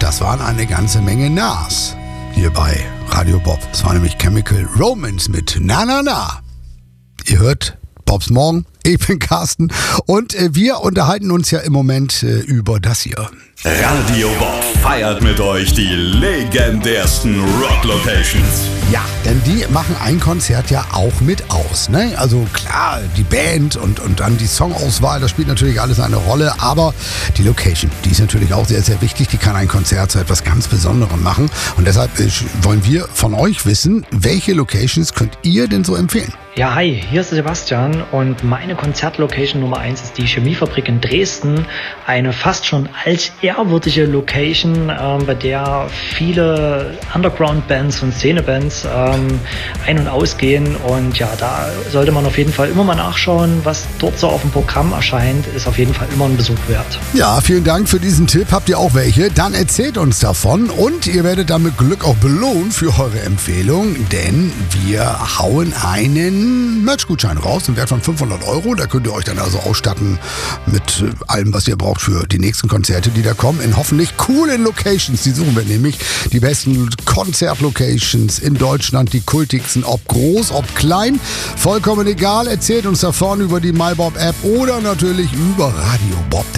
das waren eine ganze Menge Nas hier bei Radio Bob. Das war nämlich Chemical Romance mit Na Na Na. Ihr hört Bobs Morgen, ich bin Carsten und wir unterhalten uns ja im Moment über das hier. Radio Bob feiert mit euch die legendärsten Rock-Locations. Ja, denn die machen ein Konzert ja auch mit aus, ne? Also klar, die Band und dann die Songauswahl, das spielt natürlich alles eine Rolle, aber die Location, die ist natürlich auch sehr, sehr wichtig. Die kann ein Konzert zu etwas ganz Besonderem machen und deshalb wollen wir von euch wissen, welche Locations könnt ihr denn so empfehlen? Ja, hi, hier ist der Sebastian und meine Konzertlocation Nummer 1 ist die Chemiefabrik in Dresden. Eine fast schon altehrwürdige Location, bei der viele Underground-Bands und Szene-Bands ein- und ausgehen. Und ja, da sollte man auf jeden Fall immer mal nachschauen, was dort so auf dem Programm erscheint. Ist auf jeden Fall immer ein Besuch wert. Ja, vielen Dank für diesen Tipp. Habt ihr auch welche? Dann erzählt uns davon und ihr werdet damit Glück auch belohnt für eure Empfehlung, denn wir hauen einen Merch-Gutschein raus im Wert von 500 €. Da könnt ihr euch dann also ausstatten mit allem, was ihr braucht für die nächsten Konzerte, die da kommen. In hoffentlich coolen Locations. Die suchen wir nämlich. Die besten Konzertlocations in Deutschland. Die kultigsten, ob groß, ob klein. Vollkommen egal. Erzählt uns davon über die MyBob-App oder natürlich über radiobob.de.